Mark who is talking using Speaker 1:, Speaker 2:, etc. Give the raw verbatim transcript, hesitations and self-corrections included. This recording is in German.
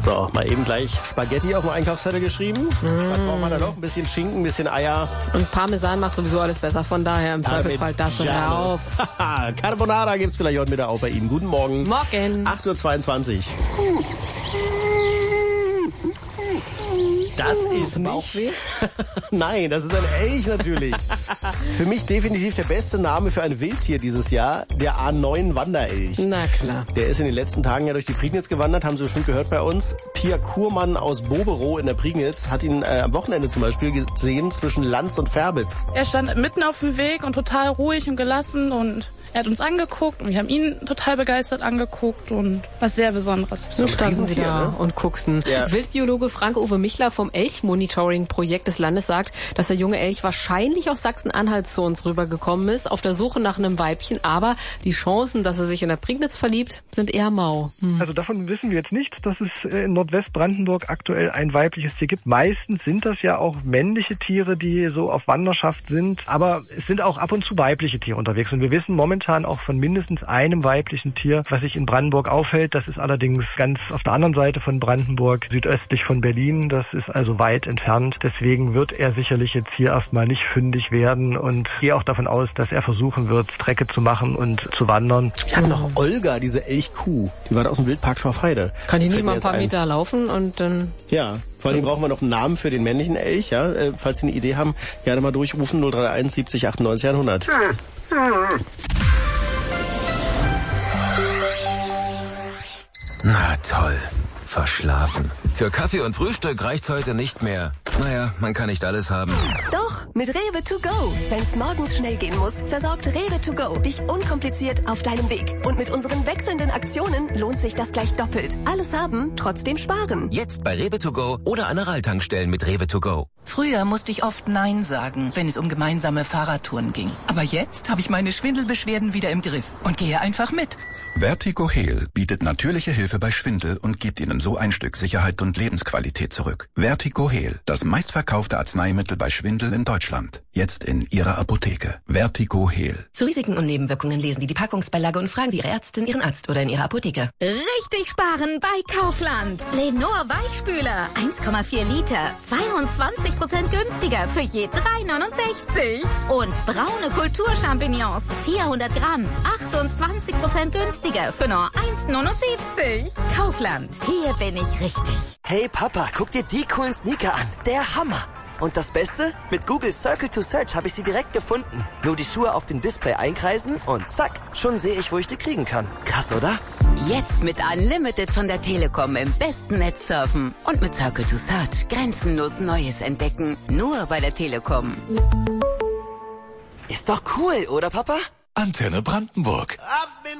Speaker 1: So, mal eben gleich Spaghetti auf dem Einkaufszettel geschrieben. Mm. Was braucht man da noch? Ein bisschen Schinken, ein bisschen Eier.
Speaker 2: Und Parmesan macht sowieso alles besser, von daher im Zweifelsfall das schon rauf.
Speaker 1: Carbonara gibt's vielleicht heute Mittag auch bei Ihnen. Guten Morgen.
Speaker 2: Morgen.
Speaker 1: acht Uhr zweiundzwanzig. Das ist nicht... Nein, das ist ein Elch natürlich. Für mich definitiv der beste Name für ein Wildtier dieses Jahr, der A neun Wanderelch.
Speaker 2: Na klar.
Speaker 1: Der ist in den letzten Tagen ja durch die Prignitz gewandert, haben Sie bestimmt gehört bei uns. Pia Kurmann aus Boberow in der Prignitz hat ihn äh, am Wochenende zum Beispiel gesehen zwischen Lanz und Ferbitz.
Speaker 3: Er stand mitten auf dem Weg und total ruhig und gelassen und er hat uns angeguckt und wir haben ihn total begeistert angeguckt und was sehr Besonderes.
Speaker 2: So standen sie da
Speaker 1: ne?
Speaker 2: und guckten.
Speaker 1: Ja.
Speaker 2: Wildbiologe Frank-Uwe Michler vom Elch-Monitoring-Projekt des Landes sagt, dass der junge Elch wahrscheinlich aus Sachsen-Anhalt zu uns rübergekommen ist, auf der Suche nach einem Weibchen, aber die Chancen, dass er sich in der Prignitz verliebt, sind eher mau. Hm.
Speaker 4: Also davon wissen wir jetzt nicht, dass es in Nordwestbrandenburg aktuell ein weibliches Tier gibt. Meistens sind das ja auch männliche Tiere, die so auf Wanderschaft sind, aber es sind auch ab und zu weibliche Tiere unterwegs und wir wissen momentan auch von mindestens einem weiblichen Tier, was sich in Brandenburg aufhält. Das ist allerdings ganz auf der anderen Seite von Brandenburg, südöstlich von Berlin. Das ist also weit entfernt. Deswegen wird er sicherlich jetzt hier erstmal nicht fündig werden und gehe auch davon aus, dass er versuchen wird, Strecke zu machen und zu wandern.
Speaker 1: Wir haben noch Olga, diese Elchkuh. Die war da aus dem Wildpark Schorfheide.
Speaker 2: Kann die nicht mal ein paar Meter laufen und dann...
Speaker 1: Ja. Vor allem brauchen wir noch einen Namen für den männlichen Elch. Ja? Äh, falls Sie eine Idee haben, gerne mal durchrufen. null drei eins siebzig achtundneunzig hundert.
Speaker 5: Na toll, verschlafen. Für Kaffee und Frühstück reicht's heute nicht mehr. Naja, man kann nicht alles haben.
Speaker 6: Doch, mit Rewe to go. Wenn's morgens schnell gehen muss, versorgt Rewe to go dich unkompliziert auf deinem Weg. Und mit unseren wechselnden Aktionen lohnt sich das gleich doppelt. Alles haben, trotzdem sparen.
Speaker 5: Jetzt bei Rewe to go oder an der Ralltankstellen mit Rewe to go.
Speaker 7: Früher musste ich oft Nein sagen, wenn es um gemeinsame Fahrradtouren ging. Aber jetzt habe ich meine Schwindelbeschwerden wieder im Griff und gehe einfach mit.
Speaker 8: Vertigo Heal bietet natürliche Hilfe bei Schwindel und gibt Ihnen so ein Stück Sicherheit und Lebensqualität zurück. Vertigo Heal, das meistverkaufte Arzneimittel bei Schwindel in Deutschland. Jetzt in Ihrer Apotheke. Vertigo Heal.
Speaker 6: Zu Risiken und Nebenwirkungen lesen Sie die Packungsbeilage und fragen Sie Ihre Ärztin, Ihren Arzt oder in Ihrer Apotheke.
Speaker 9: Richtig sparen bei Kaufland. Lenor Weichspüler, eins Komma vier Liter, zweiundzwanzig Prozent günstiger für je drei neunundsechzig. Und braune Kulturchampignons, vierhundert Gramm, achtundzwanzig Prozent günstiger für nur eins neunundsiebzig. Kaufland, hier bin ich richtig.
Speaker 10: Hey Papa, guck dir die coolen Sneaker an. Der Hammer. Und das Beste? Mit Google Circle to Search habe ich sie direkt gefunden. Nur die Schuhe auf dem Display einkreisen und zack, schon sehe ich, wo ich die kriegen kann. Krass, oder?
Speaker 11: Jetzt mit Unlimited von der Telekom im besten Netz surfen. Und mit Circle to Search grenzenlos Neues entdecken. Nur bei der Telekom.
Speaker 10: Ist doch cool, oder Papa?
Speaker 8: Antenne Brandenburg.
Speaker 10: Ab in